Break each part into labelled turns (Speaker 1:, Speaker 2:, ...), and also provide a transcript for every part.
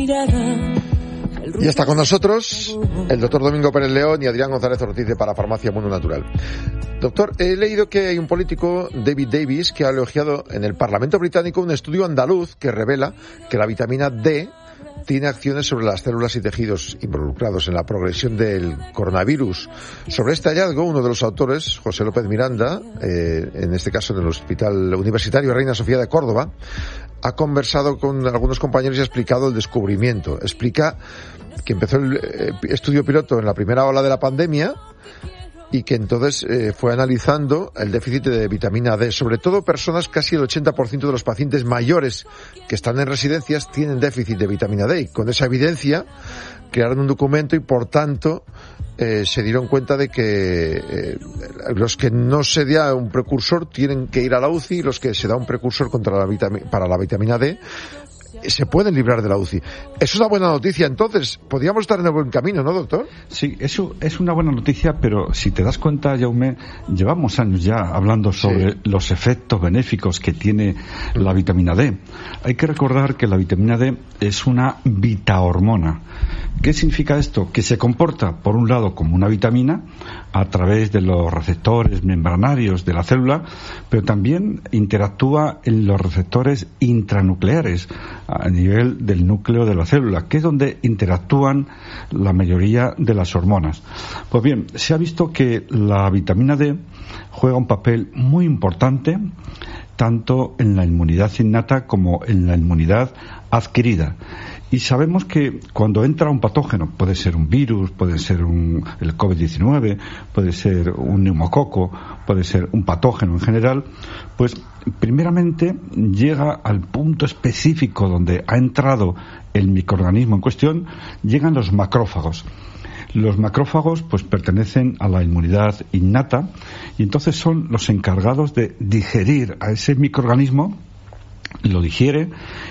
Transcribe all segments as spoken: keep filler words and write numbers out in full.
Speaker 1: Y está con nosotros el doctor Domingo Pérez León y Adrián González Ortiz de Parafarmacia Mundo Natural. Doctor, he leído que hay un político, David Davis, que ha elogiado en el Parlamento británico un estudio andaluz que revela que la vitamina D tiene acciones sobre las células y tejidos involucrados en la progresión del coronavirus. Sobre este hallazgo, uno de los autores, José López Miranda, eh, en este caso en el Hospital Universitario Reina Sofía de Córdoba, ha conversado con algunos compañeros y ha explicado el descubrimiento. Explica que empezó el eh, estudio piloto en la primera ola de la pandemia y que entonces eh, fue analizando el déficit de vitamina D. Sobre todo personas, casi el ochenta por ciento de los pacientes mayores que están en residencias tienen déficit de vitamina D. Y con esa evidencia crearon un documento y, por tanto, eh, se dieron cuenta de que eh, los que no se da un precursor tienen que ir a la U C I y los que se da un precursor contra la vitami- para la vitamina D se pueden librar de la U C I. Es una buena noticia, entonces. Podríamos estar en el buen camino, ¿no, doctor?
Speaker 2: Sí, eso es una buena noticia, pero si te das cuenta, Jaume, llevamos años ya hablando sobre sí. los efectos benéficos que tiene la vitamina D. Hay que recordar que la vitamina D es una vitahormona. ¿Qué significa esto? Que se comporta, por un lado, como una vitamina a través de los receptores membranarios de la célula, pero también interactúa en los receptores intranucleares a nivel del núcleo de la célula, que es donde interactúan la mayoría de las hormonas. Pues bien, se ha visto que la vitamina D juega un papel muy importante tanto en la inmunidad innata como en la inmunidad adquirida. Y sabemos que cuando entra un patógeno, puede ser un virus, puede ser un, el covid diecinueve, puede ser un neumococo, puede ser un patógeno en general, pues primeramente llega al punto específico donde ha entrado el microorganismo en cuestión, llegan los macrófagos. Los macrófagos pues pertenecen a la inmunidad innata y entonces son los encargados de digerir a ese microorganismo, lo digiere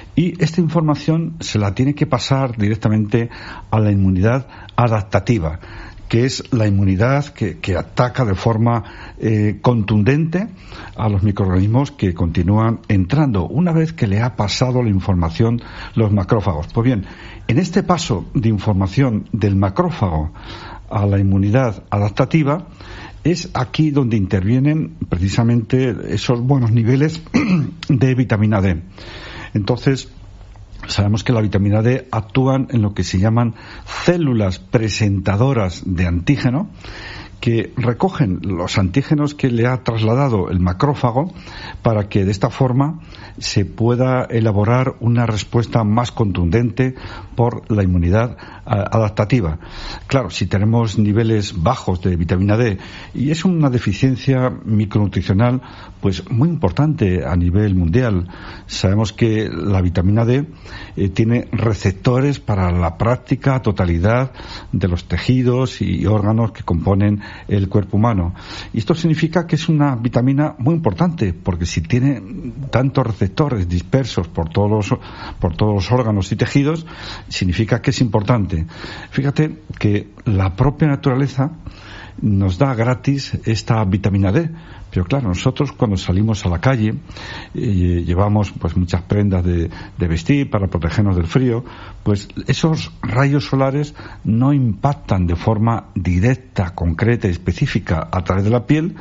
Speaker 2: y esta información se la tiene que pasar directamente a la inmunidad adaptativa, que es la inmunidad que, que ataca de forma eh, contundente a los microorganismos que continúan entrando una vez que le ha pasado la información los macrófagos. Pues bien, en este paso de información del macrófago a la inmunidad adaptativa es aquí donde intervienen precisamente esos buenos niveles de vitamina D. Entonces, sabemos que la vitamina D actúan en lo que se llaman células presentadoras de antígeno, que recogen los antígenos que le ha trasladado el macrófago para que de esta forma se pueda elaborar una respuesta más contundente por la inmunidad adaptativa. Claro, si tenemos niveles bajos de vitamina D y es una deficiencia micronutricional pues muy importante a nivel mundial. Sabemos que la vitamina D eh, tiene receptores para la práctica totalidad de los tejidos y órganos que componen el cuerpo humano. Y esto significa que es una vitamina muy importante, porque si tiene tantos receptores dispersos por todos los, por todos los órganos y tejidos, significa que es importante. Fíjate que la propia naturaleza nos da gratis esta vitamina D, pero claro, nosotros cuando salimos a la calle eh, llevamos pues muchas prendas de, de vestir para protegernos del frío, pues esos rayos solares no impactan de forma directa, concreta y específica a través de la piel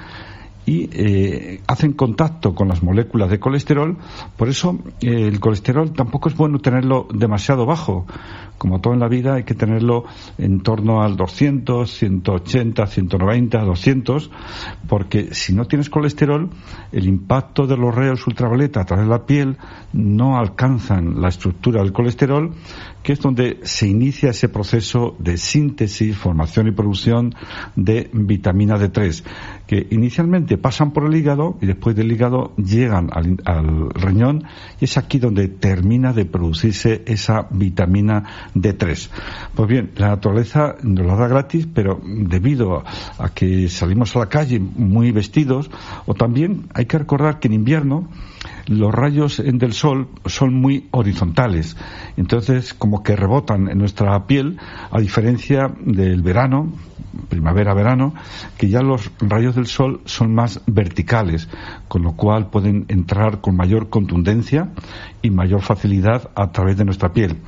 Speaker 2: y eh, hacen contacto con las moléculas de colesterol. Por eso eh, el colesterol tampoco es bueno tenerlo demasiado bajo. Como todo en la vida, hay que tenerlo en torno al doscientos, ciento ochenta, ciento noventa, doscientos, porque si no tienes colesterol, el impacto de los rayos ultravioleta a través de la piel no alcanzan la estructura del colesterol, que es donde se inicia ese proceso de síntesis, formación y producción de vitamina D tres, que inicialmente pasan por el hígado y después del hígado llegan al, al riñón, y es aquí donde termina de producirse esa vitamina D tres. Pues bien, la naturaleza nos la da gratis, pero debido a que salimos a la calle muy vestidos, o también hay que recordar que en invierno los rayos del sol son muy horizontales, entonces como que rebotan en nuestra piel, a diferencia del verano, primavera-verano, que ya los rayos del sol son más verticales, con lo cual pueden entrar con mayor contundencia y mayor facilidad a través de nuestra piel.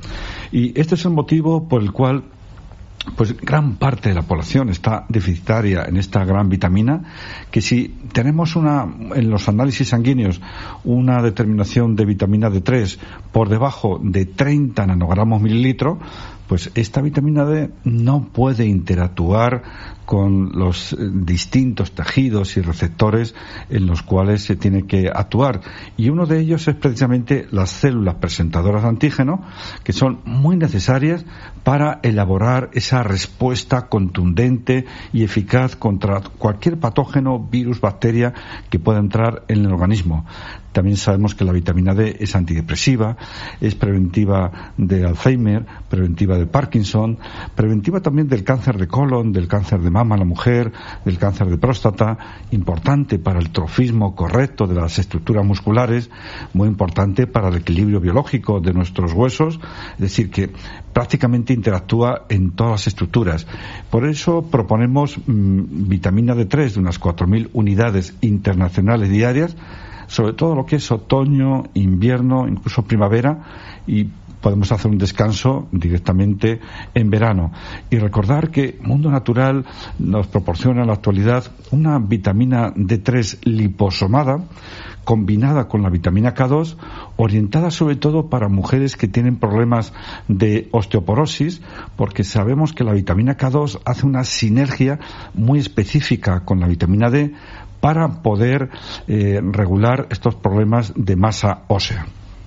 Speaker 2: Y este es el motivo por el cual pues gran parte de la población está deficitaria en esta gran vitamina, que si tenemos una en los análisis sanguíneos una determinación de vitamina D tres por debajo de treinta nanogramos mililitro, pues esta vitamina D no puede interactuar con los distintos tejidos y receptores en los cuales se tiene que actuar, y uno de ellos es precisamente las células presentadoras de antígeno, que son muy necesarias para elaborar esa respuesta contundente y eficaz contra cualquier patógeno, virus, bacteria que pueda entrar en el organismo. También sabemos que la vitamina D es antidepresiva, es preventiva de Alzheimer, preventiva de Parkinson, preventiva también del cáncer de colon, del cáncer de mama en la mujer, del cáncer de próstata, importante para el trofismo correcto de las estructuras musculares, muy importante para el equilibrio biológico de nuestros huesos, es decir, que prácticamente interactúa en todas las estructuras. Por eso proponemos mmm, vitamina D tres de unas cuatro mil unidades internacionales diarias, sobre todo lo que es otoño, invierno, incluso primavera, y podemos hacer un descanso directamente en verano. Y recordar que Mundo Natural nos proporciona en la actualidad una vitamina D tres liposomada, combinada con la vitamina K dos, orientada sobre todo para mujeres que tienen problemas de osteoporosis, porque sabemos que la vitamina K dos hace una sinergia muy específica con la vitamina D para poder eh, regular estos problemas de masa ósea.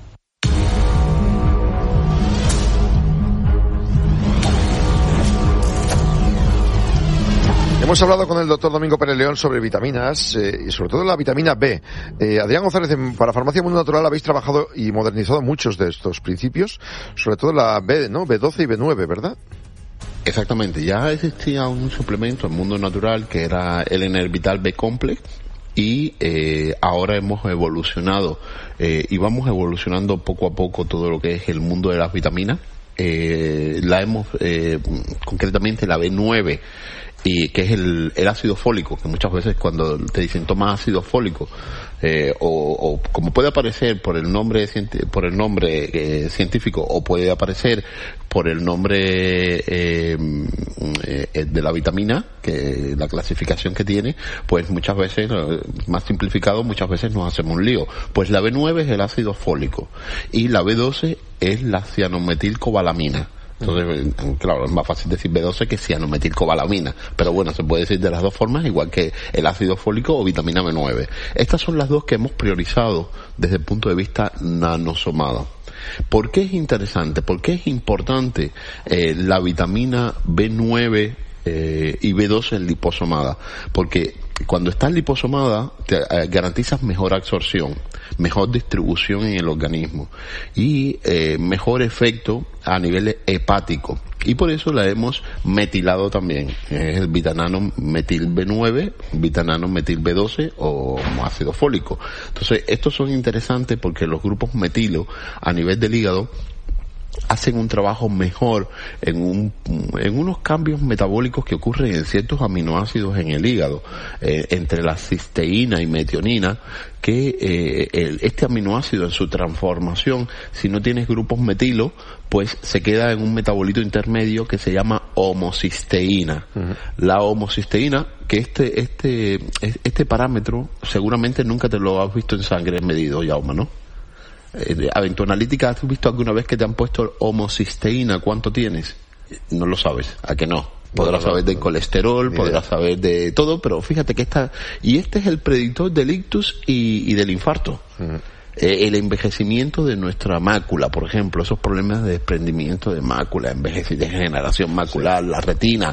Speaker 1: Hemos hablado con el doctor Domingo Pérez León sobre vitaminas eh, y sobre todo la vitamina B. Eh, Adrián González, en, para Farmacia Mundo Natural habéis trabajado y modernizado muchos de estos principios, sobre todo la B, ¿no? B doce y B nueve, ¿verdad?
Speaker 3: Exactamente, ya existía un suplemento en Mundo Natural que era el Enervital B Complex, y eh, ahora hemos evolucionado eh, y vamos evolucionando poco a poco todo lo que es el mundo de las vitaminas. Eh, la hemos, eh, concretamente la B nueve, y que es el, el ácido fólico, que muchas veces cuando te dicen toma ácido fólico, eh, o, o como puede aparecer por el nombre por el nombre eh, científico, o puede aparecer por el nombre eh, eh, de la vitamina, que la clasificación que tiene, pues muchas veces, más simplificado, muchas veces nos hacemos un lío. Pues la B nueve es el ácido fólico y la B doce es la cianometilcobalamina. Entonces, claro, es más fácil decir B doce que cianometilcobalamina, pero bueno, se puede decir de las dos formas, igual que el ácido fólico o vitamina B nueve. Estas son las dos que hemos priorizado desde el punto de vista nanosomado. ¿Por qué es interesante? ¿Por qué es importante eh, la vitamina B nueve eh, y B doce en liposomada? Porque cuando está liposomada te eh, garantizas mejor absorción, mejor distribución en el organismo y eh, mejor efecto a nivel hepático, y por eso la hemos metilado también. Es el vitanano metil B nueve, vitanano metil B doce o ácido fólico. Entonces estos son interesantes porque los grupos metilo a nivel del hígado hacen un trabajo mejor en un en unos cambios metabólicos que ocurren en ciertos aminoácidos en el hígado, eh, entre la cisteína y metionina, que eh, el, este aminoácido en su transformación, si no tienes grupos metilo, pues se queda en un metabolito intermedio que se llama homocisteína. Uh-huh. La homocisteína, que este este este parámetro seguramente nunca te lo has visto en sangre medido, Jaume, ¿no? Eh, en tu analítica, ¿has visto alguna vez que te han puesto homocisteína? ¿Cuánto tienes? No lo sabes, ¿a que no? Podrás no, no, saber del no, colesterol, no, podrás saber de todo, pero fíjate que esta, y este es el predictor del ictus y, y del infarto. Uh-huh. Eh, el envejecimiento de nuestra mácula, por ejemplo, esos problemas de desprendimiento de mácula, envejecimiento, degeneración macular, sí. La retina,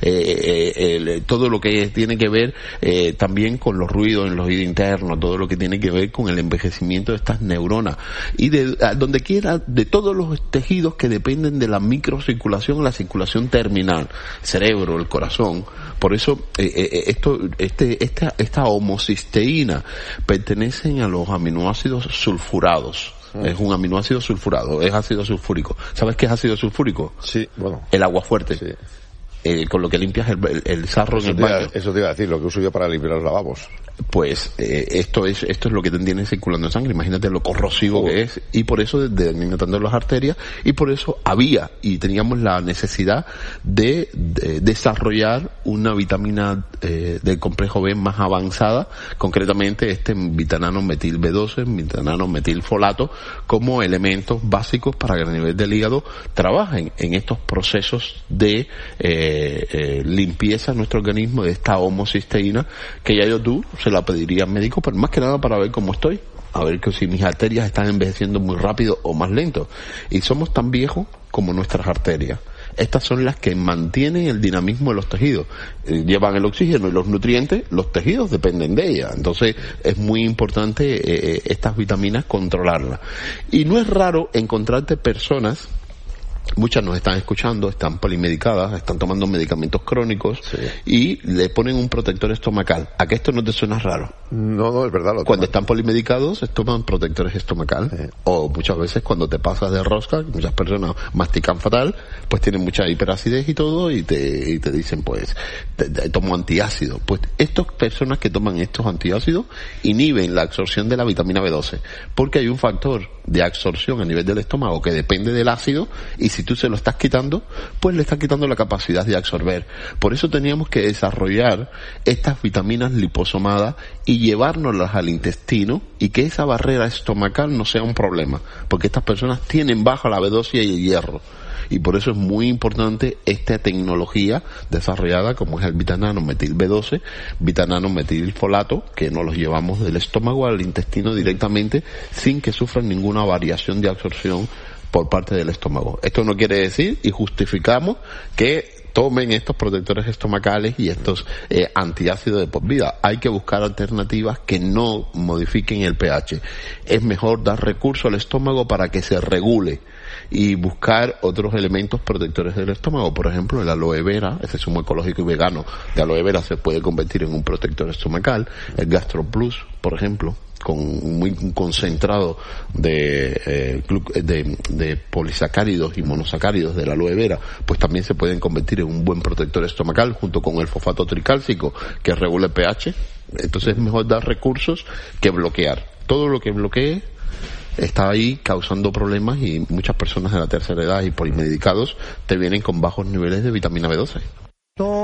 Speaker 3: eh, eh, el, todo lo que tiene que ver eh, también con los ruidos en los oídos internos, todo lo que tiene que ver con el envejecimiento de estas neuronas y de a donde quiera, de todos los tejidos que dependen de la microcirculación, la circulación terminal, cerebro, el corazón. Por eso eh, eh, esto, este, esta, esta homocisteína pertenecen a los aminoácidos sulfurados. Mm. Es un aminoácido sulfurado, es ácido sulfúrico. ¿Sabes qué es ácido sulfúrico?
Speaker 1: Sí, bueno.
Speaker 3: El agua fuerte. Sí. Eh, con lo que limpias el, el, el sarro
Speaker 1: eso
Speaker 3: en el baño.
Speaker 1: Iba, eso te iba a decir, lo que uso yo para limpiar los lavabos.
Speaker 3: pues eh, esto es esto es lo que tiene circulando en sangre. Imagínate lo corrosivo oh. que es, y por eso desnatando las arterias, y por eso había y teníamos la necesidad de, de desarrollar una vitamina eh, del complejo B más avanzada, concretamente este vitanano metil B doce, vitanano metil folato, como elementos básicos para que a nivel del hígado trabajen en estos procesos de eh, eh, limpieza en nuestro organismo de esta homocisteína, que ya yo tú se la pediría al médico, pero más que nada para ver cómo estoy, a ver que si mis arterias están envejeciendo muy rápido o más lento. Y somos tan viejos como nuestras arterias. Estas son las que mantienen el dinamismo de los tejidos. Eh, llevan el oxígeno y los nutrientes, los tejidos dependen de ellas. Entonces es muy importante eh, estas vitaminas controlarlas. Y no es raro encontrarte personas, muchas nos están escuchando, están polimedicadas, están tomando medicamentos crónicos, sí, y le ponen un protector estomacal. ¿A que esto no te suena raro?
Speaker 1: No, no, es verdad. Lo
Speaker 3: cuando están polimedicados, se toman protectores estomacal. Sí. O muchas veces cuando te pasas de rosca, muchas personas mastican fatal, pues tienen mucha hiperacidez y todo, y te, y te dicen, pues, te, te tomo antiácido. Pues estas personas que toman estos antiácidos inhiben la absorción de la vitamina B doce, porque hay un factor de absorción a nivel del estómago que depende del ácido, y si tú se lo estás quitando, pues le estás quitando la capacidad de absorber. Por eso teníamos que desarrollar estas vitaminas liposomadas y llevárnoslas al intestino, y que esa barrera estomacal no sea un problema, porque estas personas tienen baja la B doce y el hierro. Y por eso es muy importante esta tecnología desarrollada como es el vitanano metil B doce, vitanano metil folato, que nos los llevamos del estómago al intestino directamente sin que sufran ninguna variación de absorción por parte del estómago. Esto no quiere decir, y justificamos, que tomen estos protectores estomacales y estos eh, antiácidos de por vida. Hay que buscar alternativas que no modifiquen el pH. Es mejor dar recurso al estómago para que se regule y buscar otros elementos protectores del estómago. Por ejemplo, el aloe vera, ese zumo ecológico y vegano de aloe vera se puede convertir en un protector estomacal. El Gastro Plus, por ejemplo, con muy concentrado de, eh, de, de polisacáridos y monosacáridos del aloe vera, pues también se pueden convertir en un buen protector estomacal, junto con el fosfato tricálcico que regula el pH. Entonces es mejor dar recursos que bloquear. Todo lo que bloquee está ahí causando problemas, y muchas personas de la tercera edad y polimedicados te vienen con bajos niveles de vitamina B doce.